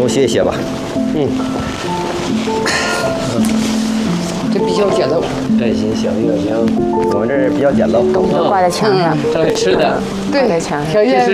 我学一学吧。 这比较简陋。 哎，行，我们这儿比较简陋。 东西都挂在墙上， 对，吃的， 挂在墙上。 条件